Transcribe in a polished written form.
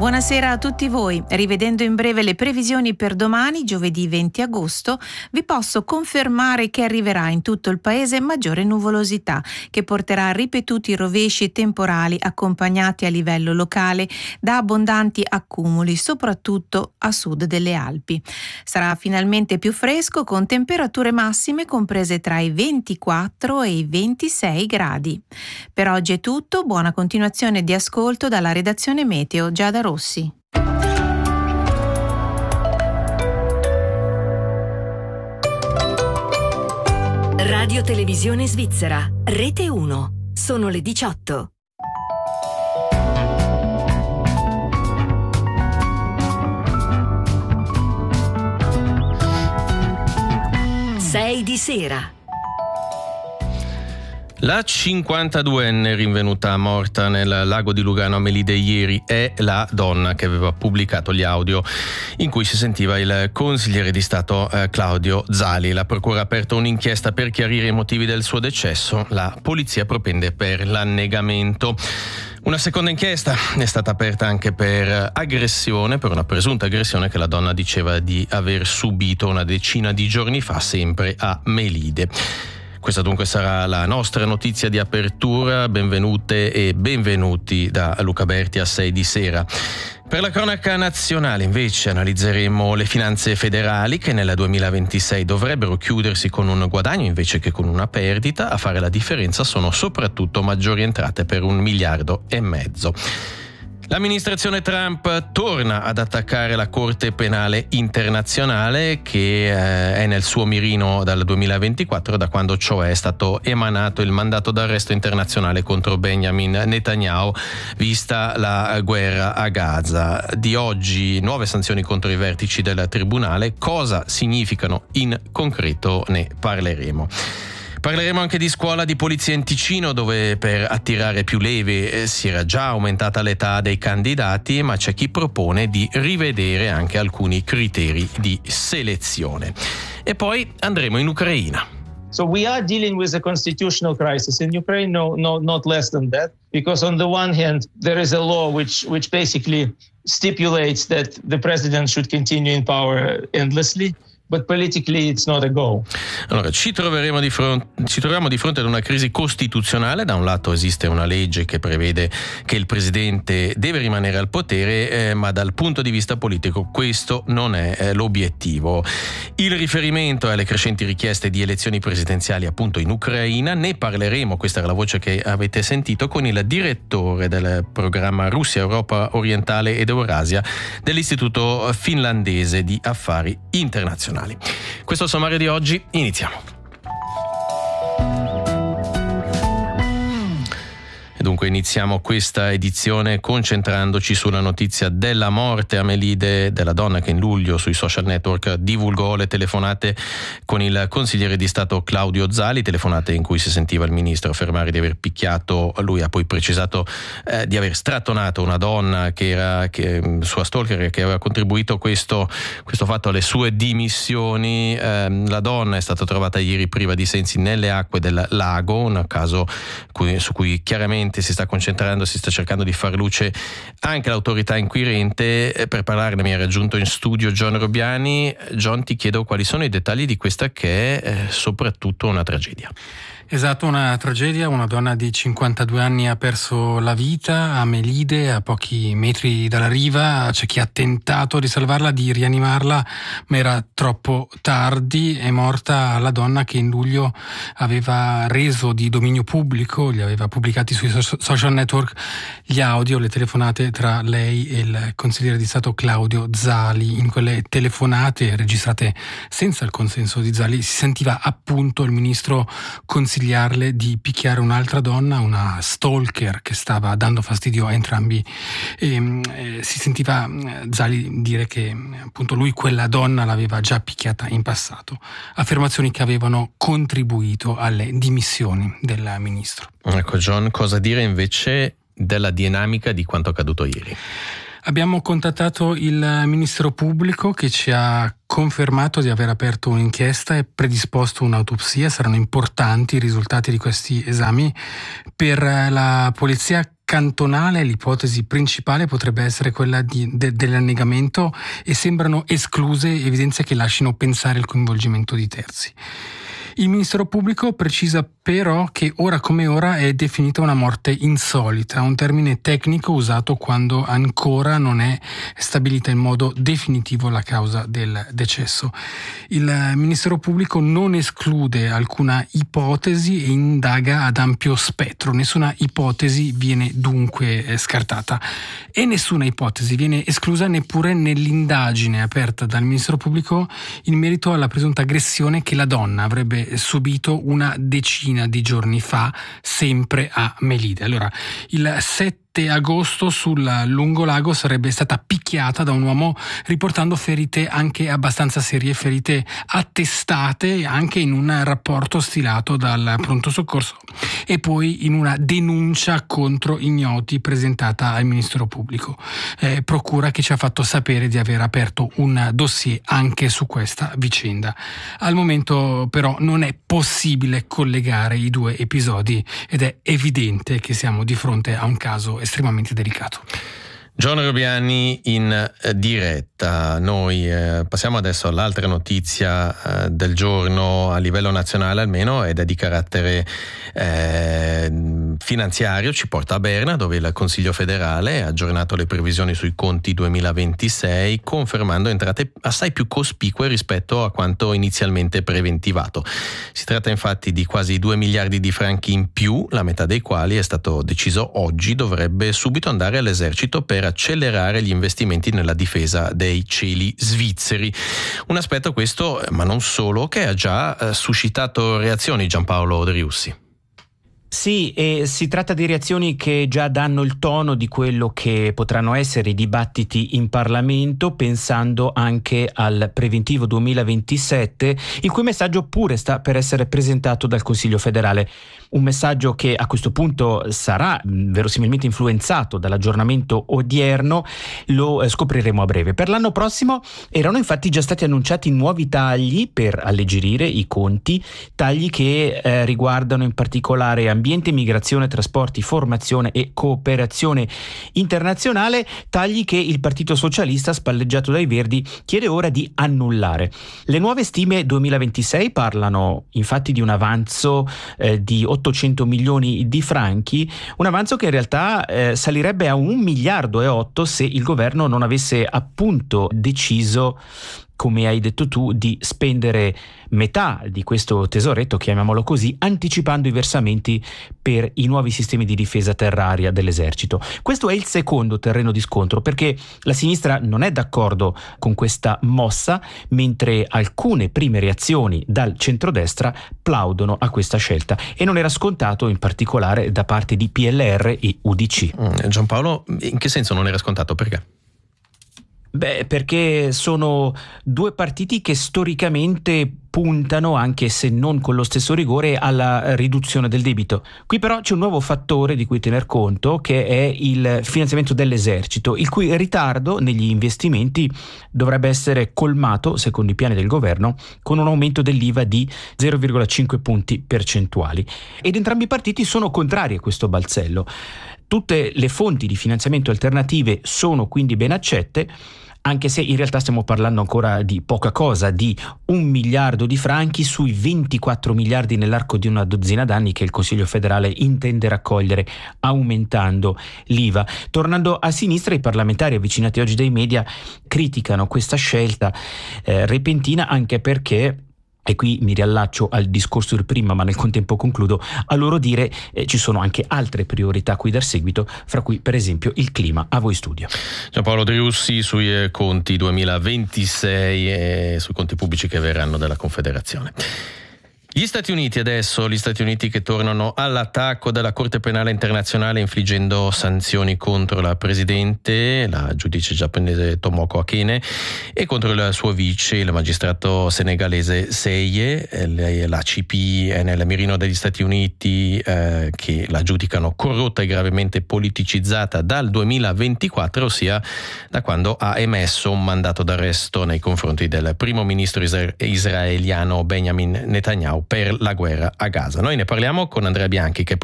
Buonasera a tutti voi. Rivedendo in breve le previsioni per domani, giovedì 20 agosto, vi posso confermare che arriverà in tutto il paese maggiore nuvolosità, che porterà a ripetuti rovesci temporali accompagnati a livello locale da abbondanti accumuli, soprattutto a sud delle Alpi. Sarà finalmente più fresco, con temperature massime comprese tra i 24 e i 26 gradi. Per oggi è tutto, buona continuazione di ascolto dalla redazione Meteo Giada Rossi. Radio Televisione Svizzera, Rete 1. Sono le 18. Sei di sera. La 52enne rinvenuta morta nel lago di Lugano a Melide ieri è la donna che aveva pubblicato gli audio in cui si sentiva il consigliere di Stato Claudio Zali. La procura ha aperto un'inchiesta per chiarire i motivi del suo decesso. La polizia propende per l'annegamento. Una seconda inchiesta è stata aperta anche per aggressione, per una presunta aggressione che la donna diceva di aver subito una decina di giorni fa, sempre a Melide. Questa dunque sarà la nostra notizia di apertura. Benvenute e benvenuti da Luca Berti a 6 di sera. Per la cronaca nazionale invece analizzeremo le finanze federali che nel 2026 dovrebbero chiudersi con un guadagno invece che con una perdita. A fare la differenza sono soprattutto maggiori entrate per 1,5 miliardi. L'amministrazione Trump torna ad attaccare la Corte Penale Internazionale che è nel suo mirino dal 2024, da quando cioè è stato emanato il mandato d'arresto internazionale contro Benjamin Netanyahu, vista la guerra a Gaza. Di oggi nuove sanzioni contro i vertici del tribunale. Cosa significano in concreto ne parleremo. Parleremo anche di scuola di polizia in Ticino, dove per attirare più leve si era già aumentata l'età dei candidati, ma c'è chi propone di rivedere anche alcuni criteri di selezione. E poi andremo in Ucraina. So we are dealing with a constitutional crisis in Ukraine, not less than that, because on the one hand there is a law which basically stipulates that the president should continue in power endlessly. But politically it's not a go. Allora, ci troviamo di fronte ad una crisi costituzionale. Da un lato esiste una legge che prevede che il presidente deve rimanere al potere, ma dal punto di vista politico questo non è l'obiettivo. Il riferimento è alle crescenti richieste di elezioni presidenziali appunto in Ucraina. Ne parleremo, questa era la voce che avete sentito, con il direttore del programma Russia, Europa Orientale ed Eurasia dell'Istituto Finlandese di Affari Internazionali. Questo è il sommario di oggi, iniziamo. E dunque iniziamo questa edizione concentrandoci sulla notizia della morte a Melide della donna che in luglio sui social network divulgò le telefonate con il consigliere di Stato Claudio Zali, telefonate in cui si sentiva il ministro affermare di aver picchiato. Lui ha poi precisato di aver strattonato una donna che era sua stalker, che aveva contribuito questo fatto alle sue dimissioni. La donna è stata trovata ieri priva di sensi nelle acque del lago, un caso su cui chiaramente si sta cercando di far luce anche l'autorità inquirente. Per parlarne mi ha raggiunto in studio John Robiani. John, ti chiedo quali sono i dettagli di questa che è soprattutto una tragedia. Esatto, una tragedia. Una donna di 52 anni ha perso la vita a Melide, a pochi metri dalla riva. C'è chi ha tentato di salvarla, di rianimarla, ma era troppo tardi. È morta la donna che in luglio aveva reso di dominio pubblico, li aveva pubblicati sui social network, gli audio, le telefonate tra lei e il consigliere di Stato Claudio Zali. In quelle telefonate registrate senza il consenso di Zali si sentiva appunto il ministro consigliarle di picchiare un'altra donna, una stalker che stava dando fastidio a entrambi. Si sentiva Zali dire che appunto lui quella donna l'aveva già picchiata in passato. Affermazioni che avevano contribuito alle dimissioni del ministro. Ecco John, cosa dire invece della dinamica di quanto accaduto ieri? Abbiamo contattato il Ministero Pubblico che ci ha confermato di aver aperto un'inchiesta e predisposto un'autopsia. Saranno importanti i risultati di questi esami. Per la polizia cantonale l'ipotesi principale potrebbe essere quella dell'annegamento e sembrano escluse evidenze che lasciano pensare il coinvolgimento di terzi. Il Ministero Pubblico precisa però che ora come ora è definita una morte insolita, un termine tecnico usato quando ancora non è stabilita in modo definitivo la causa del decesso. Il Ministero Pubblico non esclude alcuna ipotesi e indaga ad ampio spettro. Nessuna ipotesi viene dunque scartata e nessuna ipotesi viene esclusa neppure nell'indagine aperta dal Ministero Pubblico in merito alla presunta aggressione che la donna avrebbe subito una decina di giorni fa, sempre a Melide. Allora, il 7 agosto sul lungolago sarebbe stata picchiata da un uomo riportando ferite anche abbastanza serie, ferite attestate anche in un rapporto stilato dal pronto soccorso e poi in una denuncia contro ignoti presentata al Ministero Pubblico. Procura che ci ha fatto sapere di aver aperto un dossier anche su questa vicenda. Al momento però non è possibile collegare i due episodi ed è evidente che siamo di fronte a un caso estremamente delicato. John Robiani in diretta. Noi passiamo adesso all'altra notizia del giorno a livello nazionale almeno, ed è di carattere finanziario. Ci porta a Berna, dove il Consiglio federale ha aggiornato le previsioni sui conti 2026, confermando entrate assai più cospicue rispetto a quanto inizialmente preventivato. Si tratta infatti di quasi 2 miliardi di franchi in più, la metà dei quali, è stato deciso oggi, dovrebbe subito andare all'esercito per accelerare gli investimenti nella difesa dei cieli svizzeri. Un aspetto questo, ma non solo, che ha già suscitato reazioni. Giampaolo Driussi. Sì, e si tratta di reazioni che già danno il tono di quello che potranno essere i dibattiti in Parlamento, pensando anche al preventivo 2027, il cui messaggio pure sta per essere presentato dal Consiglio federale. Un messaggio che a questo punto sarà verosimilmente influenzato dall'aggiornamento odierno, lo scopriremo a breve. Per l'anno prossimo erano infatti già stati annunciati nuovi tagli per alleggerire i conti, tagli che riguardano in particolare ambiente, migrazione, trasporti, formazione e cooperazione internazionale, tagli che il Partito Socialista, spalleggiato dai Verdi, chiede ora di annullare. Le nuove stime 2026 parlano infatti di un avanzo di 800 milioni di franchi, un avanzo che in realtà salirebbe a 1,8 miliardi se il governo non avesse appunto deciso, come hai detto tu, di spendere metà di questo tesoretto, chiamiamolo così, anticipando i versamenti per i nuovi sistemi di difesa terra-aria dell'esercito. Questo è il secondo terreno di scontro, perché la sinistra non è d'accordo con questa mossa, mentre alcune prime reazioni dal centrodestra plaudono a questa scelta, e non era scontato in particolare da parte di PLR e UDC. Giampaolo, in che senso non era scontato? Perché? Beh, perché sono due partiti che storicamente puntano, anche se non con lo stesso rigore, alla riduzione del debito. Qui però c'è un nuovo fattore di cui tener conto, che è il finanziamento dell'esercito, il cui ritardo negli investimenti dovrebbe essere colmato, secondo i piani del governo, con un aumento dell'IVA di 0,5 punti percentuali. Ed entrambi i partiti sono contrari a questo balzello. Tutte le fonti di finanziamento alternative sono quindi ben accette, anche se in realtà stiamo parlando ancora di poca cosa, di 1 miliardo di franchi sui 24 miliardi nell'arco di una dozzina d'anni che il Consiglio federale intende raccogliere aumentando l'IVA. Tornando a sinistra, i parlamentari avvicinati oggi dai media criticano questa scelta repentina, anche perché, e qui mi riallaccio al discorso di prima, ma nel contempo concludo, a loro dire ci sono anche altre priorità a cui dar seguito, fra cui per esempio il clima. A voi studio. Giampaolo Driussi sui conti 2026 e sui conti pubblici che verranno dalla Confederazione. Gli Stati Uniti che tornano all'attacco della Corte Penale Internazionale infliggendo sanzioni contro la presidente, la giudice giapponese Tomoko Akene, e contro il suo vice, il magistrato senegalese Seye. La CP è nel mirino degli Stati Uniti che la giudicano corrotta e gravemente politicizzata dal 2024, ossia da quando ha emesso un mandato d'arresto nei confronti del primo ministro israeliano Benjamin Netanyahu per la guerra a Gaza. Noi ne parliamo con Andrea Bianchi, che